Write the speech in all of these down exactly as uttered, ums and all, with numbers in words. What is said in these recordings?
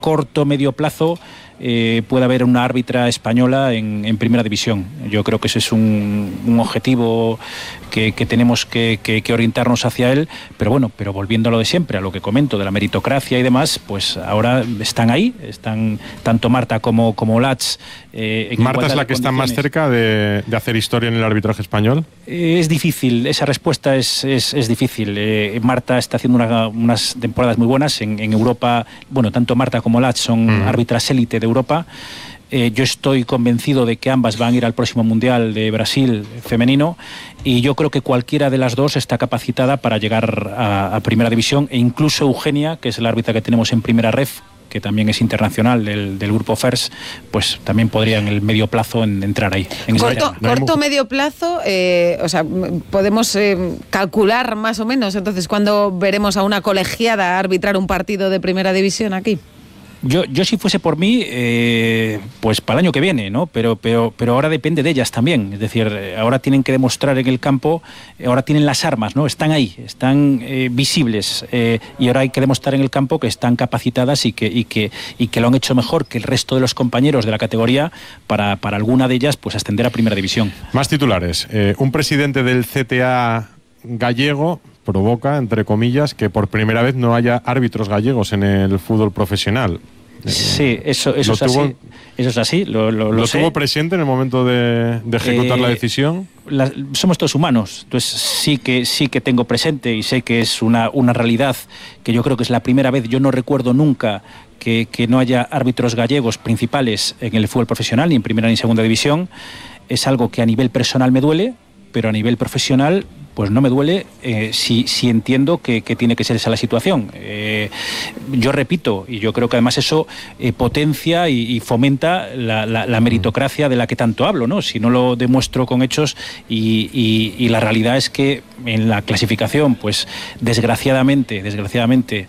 corto, medio plazo eh, puede haber una árbitra española en, en primera división. Yo creo que ese es un, un objetivo que, que tenemos que, que, que orientarnos hacia él, pero bueno, pero volviendo a lo de siempre, a lo que comento de la meritocracia y demás, pues ahora están ahí, están tanto Marta como, como Lats. Eh, en ¿Marta es la que está más cerca de, de hacer historia en el arbitraje español? Eh, es difícil, esa respuesta es, es, es difícil. Eh, Marta está haciendo una, unas temporadas muy buenas en, en Europa. Bueno, tanto Marta como Lats son mm. árbitras élite de Europa. Eh, yo estoy convencido de que ambas van a ir al próximo Mundial de Brasil femenino y yo creo que cualquiera de las dos está capacitada para llegar a, a Primera División, e incluso Eugenia, que es la árbitra que tenemos en Primera Ref, que también es internacional del, del grupo FIRST, pues también podría en el medio plazo en, entrar ahí. En corto, corto medio plazo, eh, o sea, podemos eh, calcular más o menos, entonces, ¿cuándo veremos a una colegiada arbitrar un partido de Primera División aquí? Yo, yo si fuese por mí, eh, pues para el año que viene, ¿no? Pero, pero, pero ahora depende de ellas también. Es decir, ahora tienen que demostrar en el campo, ahora tienen las armas, ¿no? Están ahí, están eh, visibles, eh, y ahora hay que demostrar en el campo que están capacitadas y que, y que, y que lo han hecho mejor que el resto de los compañeros de la categoría para, para alguna de ellas, pues ascender a Primera División. Más titulares. Eh, un presidente del C T A gallego provoca, entre comillas, que por primera vez no haya árbitros gallegos en el fútbol profesional. Sí, eso, eso, es, así, eso es así. Lo, lo, lo, ¿Lo sé. tuvo presente en el momento de, de ejecutar eh, la decisión? La, somos todos humanos, entonces sí que, sí que tengo presente y sé que es una, una realidad que yo creo que es la primera vez. Yo no recuerdo nunca que, que no haya árbitros gallegos principales en el fútbol profesional, ni en primera ni en segunda división. Es algo que a nivel personal me duele, pero a nivel profesional pues no me duele eh, si, si entiendo que, que tiene que ser esa la situación. Eh, yo repito, y yo creo que además eso eh, potencia y, y fomenta la, la, la meritocracia de la que tanto hablo, ¿no? Si no lo demuestro con hechos, y, y, y la realidad es que en la clasificación, pues desgraciadamente, desgraciadamente,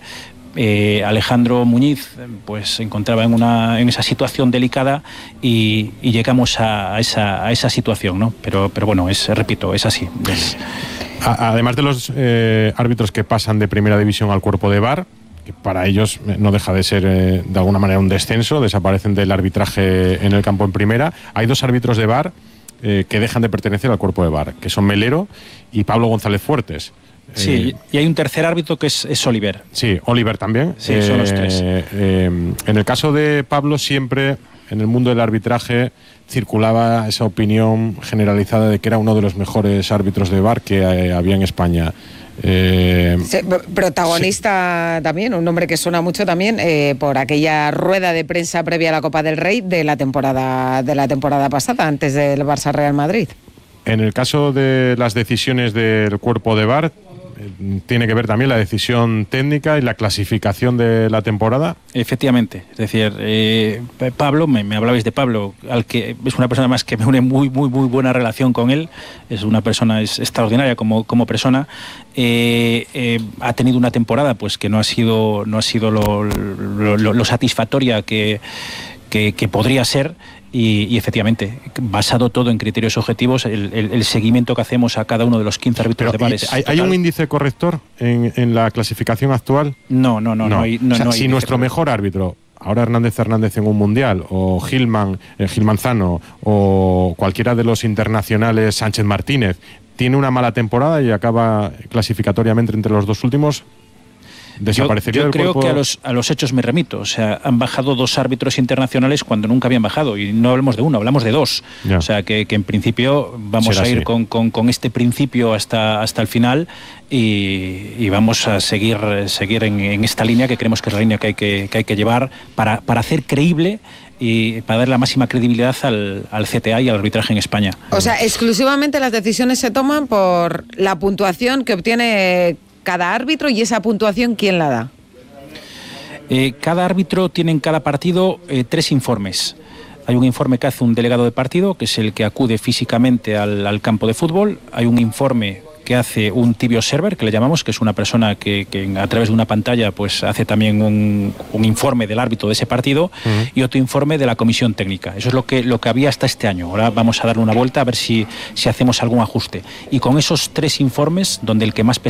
Eh, Alejandro Muñiz pues se encontraba en una en esa situación delicada y, y llegamos a, a esa a esa situación, ¿no? Pero pero bueno, es repito, es así. Es... Además de los eh, árbitros que pasan de Primera División al cuerpo de V A R, que para ellos no deja de ser eh, de alguna manera un descenso, desaparecen del arbitraje en el campo en primera, hay dos árbitros de V A R eh, que dejan de pertenecer al cuerpo de V A R, que son Melero y Pablo González Fuertes. Sí, eh, y hay un tercer árbitro que es, es Oliver. Sí, Oliver también. Sí, eh, son los tres. Eh, en el caso de Pablo, siempre en el mundo del arbitraje circulaba esa opinión generalizada de que era uno de los mejores árbitros de V A R que eh, había en España. Eh, sí, protagonista sí. también, un nombre que suena mucho también eh, por aquella rueda de prensa previa a la Copa del Rey de la temporada de la temporada pasada, antes del Barça Real Madrid. En el caso de las decisiones del cuerpo de V A R, tiene que ver también la decisión técnica y la clasificación de la temporada. Efectivamente, es decir, eh, Pablo, me, me hablabais de Pablo, al que es una persona más que me une muy muy muy buena relación con él, es una persona es extraordinaria como, como persona. Eh, eh, ha tenido una temporada pues que no ha sido no ha sido lo, lo, lo, lo satisfactoria que, que, que podría ser. Y, y efectivamente, basado todo en criterios objetivos, el, el, el seguimiento que hacemos a cada uno de los quince árbitros de V A R es ¿Hay, ¿Hay un índice corrector en, en la clasificación actual? No, no, no. no. no, hay, no, o sea, no hay si nuestro mejor árbitro, ahora Hernández Hernández en un mundial, o Gilman, eh, Gil Manzano, o cualquiera de los internacionales, Sánchez Martínez, tiene una mala temporada y acaba clasificatoriamente entre los dos últimos, ¿desaparecería yo, yo del creo cuerpo? que a los, a los hechos me remito. O sea, han bajado dos árbitros internacionales cuando nunca habían bajado, y no hablamos de uno, hablamos de dos. Ya. O sea, que, que en principio vamos Será a ir con, con, con este principio hasta, hasta el final, y, y vamos a seguir, seguir en, en esta línea, que creemos que es la línea que hay que, que, hay que llevar para, para hacer creíble y para dar la máxima credibilidad al, al C T A y al arbitraje en España. O sea, exclusivamente las decisiones se toman por la puntuación que obtiene cada árbitro, y esa puntuación, ¿quién la da? Eh, cada árbitro tiene en cada partido eh, tres informes. Hay un informe que hace un delegado de partido, que es el que acude físicamente al, al campo de fútbol. Hay un informe que hace un T V observer, que le llamamos, que es una persona que, que a través de una pantalla pues hace también un, un informe del árbitro de ese partido, uh-huh. y otro informe de la comisión técnica. Eso es lo que, lo que había hasta este año. Ahora vamos a darle una vuelta a ver si, si hacemos algún ajuste. Y con esos tres informes, donde el que más pesa